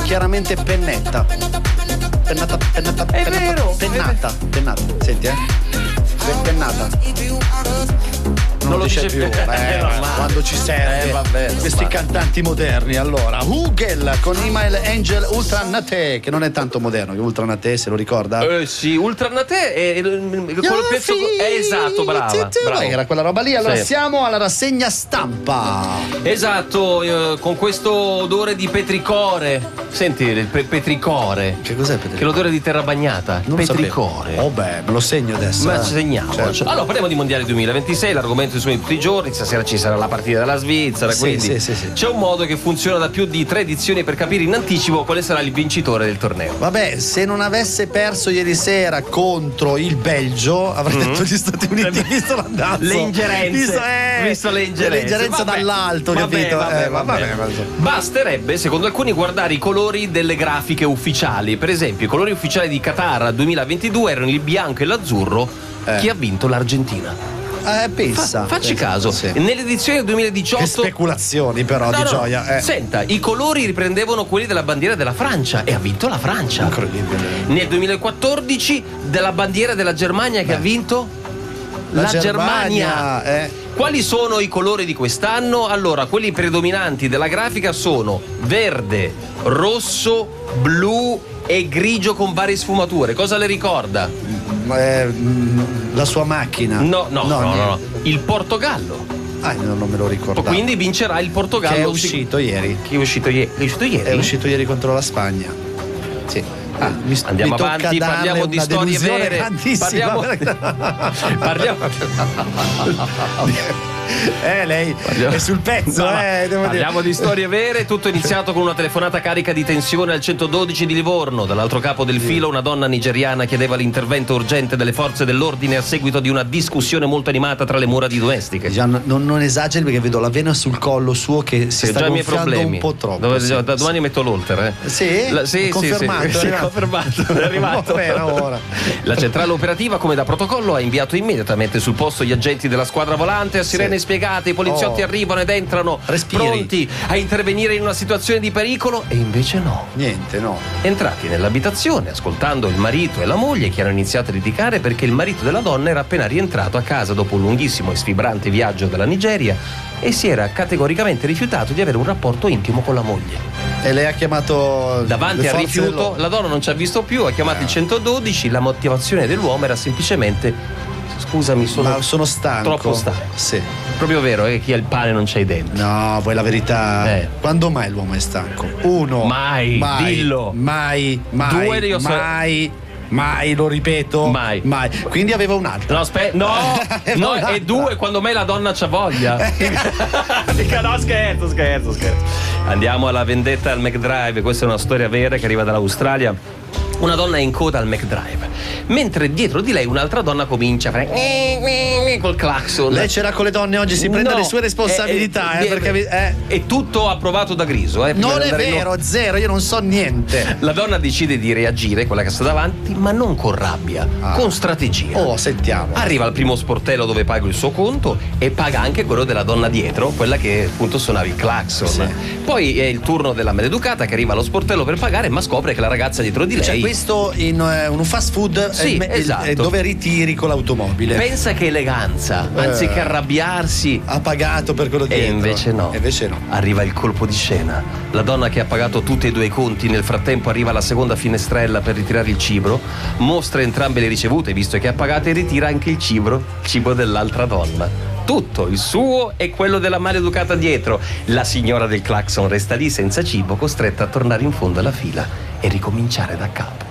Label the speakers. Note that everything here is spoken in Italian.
Speaker 1: chiaramente pennetta. Pennata.
Speaker 2: È vero.
Speaker 1: Pennata. Senti, pennata. Non lo dice più. Quando ci serve.
Speaker 2: Vabbè,
Speaker 1: questi cantanti moderni. Allora, Hugel con Email Angel Ultra Nate, che non è tanto moderno, che Ultra Nate se lo ricorda?
Speaker 2: Sì, Ultra Nate è quello pezzo. Esatto, bravo.
Speaker 1: Era quella roba lì. Allora
Speaker 2: sì.
Speaker 1: Siamo alla rassegna stampa.
Speaker 2: Esatto, con questo odore di petricore. Senti, il petricore.
Speaker 1: Che cos'è petricore?
Speaker 2: Che è l'odore di terra bagnata.
Speaker 1: Non lo
Speaker 2: petricore.
Speaker 1: sapevo. Oh beh, me lo segno adesso.
Speaker 2: Ma ci segniamo.
Speaker 1: Certo.
Speaker 2: Allora, parliamo di Mondiale 2026, l'argomento sono tutti i giorni, stasera ci sarà la partita della Svizzera, quindi
Speaker 1: sì.
Speaker 2: c'è un modo che funziona da più di 3 edizioni per capire in anticipo quale sarà il vincitore del torneo.
Speaker 1: Vabbè, se non avesse perso ieri sera contro il Belgio, avrei detto gli Stati Uniti, visto l'andazzo.
Speaker 2: Le ingerenze. Visto le ingerenze
Speaker 1: dall'alto, capito?
Speaker 2: Vabbè. Basterebbe, secondo alcuni, guardare i colori delle grafiche ufficiali. Per esempio, i colori ufficiali di Qatar 2022 erano il bianco e l'azzurro. Chi ha vinto? L'Argentina.
Speaker 1: Pensa.
Speaker 2: Facci caso.
Speaker 1: Sì.
Speaker 2: Nell'edizione del 2018.
Speaker 1: Che speculazioni, però, di gioia.
Speaker 2: Senta, i colori riprendevano quelli della bandiera della Francia e ha vinto la Francia.
Speaker 1: Incredibile.
Speaker 2: Nel 2014 della bandiera della Germania che ha vinto? La Germania. Quali sono i colori di quest'anno? Allora, quelli predominanti della grafica sono verde, rosso, blu e grigio con varie sfumature. Cosa le ricorda?
Speaker 1: La sua macchina.
Speaker 2: No. Il Portogallo.
Speaker 1: Non me lo ricordavo.
Speaker 2: Quindi vincerà il Portogallo.
Speaker 1: Che è uscito ieri.
Speaker 2: Che è uscito ieri?
Speaker 1: È uscito ieri contro la Spagna. Sì.
Speaker 2: Andiamo avanti, parliamo di storie vere. Parliamo.
Speaker 1: Lei è sul pezzo, devo
Speaker 2: parliamo di storie vere. Tutto è iniziato con una telefonata carica di tensione al 112 di Livorno. Dall'altro capo del filo una donna nigeriana chiedeva l'intervento urgente delle forze dell'ordine a seguito di una discussione molto animata tra le mura di domestiche.
Speaker 1: Non esageri, perché vedo la vena sul collo suo che si sta gonfiando un po' troppo.
Speaker 2: Da domani metto l'olter.
Speaker 1: Sì? Confermato.
Speaker 2: Sì, confermato. È arrivato.
Speaker 1: Ora.
Speaker 2: La centrale operativa, come da protocollo, ha inviato immediatamente sul posto gli agenti della squadra volante a sirene spiegate. I poliziotti arrivano ed entrano pronti a intervenire in una situazione di pericolo, e invece no.
Speaker 1: Niente, no.
Speaker 2: Entrati nell'abitazione, ascoltando il marito e la moglie che hanno iniziato a litigare perché il marito della donna era appena rientrato a casa dopo un lunghissimo e sfibrante viaggio dalla Nigeria e si era categoricamente rifiutato di avere un rapporto intimo con la moglie.
Speaker 1: E lei ha chiamato
Speaker 2: davanti al rifiuto, la donna non ci ha visto più, ha chiamato il 112. La motivazione dell'uomo era semplicemente: scusami, sono
Speaker 1: stanco.
Speaker 2: Troppo stanco.
Speaker 1: Sì.
Speaker 2: Proprio vero, chi ha il pane non c'ha i denti.
Speaker 1: No, vuoi la verità? Quando mai l'uomo è stanco? Uno.
Speaker 2: Mai. Dillo.
Speaker 1: Mai.
Speaker 2: Due, io
Speaker 1: mai, lo ripeto.
Speaker 2: Mai.
Speaker 1: Quindi aveva un altro.
Speaker 2: No, aspetta, no, e due quando mai la donna c'ha voglia. No, scherzo. Andiamo alla vendetta al McDrive. Questa è una storia vera che arriva dall'Australia. Una donna è in coda al McDrive, mentre dietro di lei un'altra donna comincia a fare col clacson.
Speaker 1: Lei c'era con le donne oggi, si prende le sue responsabilità, perché
Speaker 2: è tutto approvato da Griso.
Speaker 1: Non è vero, zero, io non so niente.
Speaker 2: La donna decide di reagire, quella che sta davanti, ma non con rabbia, con strategia.
Speaker 1: Sentiamo.
Speaker 2: Arriva al primo sportello dove paga il suo conto e paga anche quello della donna dietro, quella che appunto suonava il clacson. Sì. Poi è il turno della maleducata che arriva allo sportello per pagare, ma scopre che la ragazza dietro di lei.
Speaker 1: Questo in un fast food,
Speaker 2: esatto,
Speaker 1: dove ritiri con l'automobile.
Speaker 2: Pensa che eleganza, anziché arrabbiarsi
Speaker 1: ha pagato per quello dietro.
Speaker 2: E invece no. Arriva il colpo di scena. La donna che ha pagato tutti e due i conti nel frattempo arriva alla seconda finestrella per ritirare il cibo, mostra entrambe le ricevute visto che ha pagato e ritira anche il cibo dell'altra donna. Tutto, il suo e quello della maleducata dietro. La signora del clacson resta lì senza cibo, costretta a tornare in fondo alla fila e ricominciare da capo.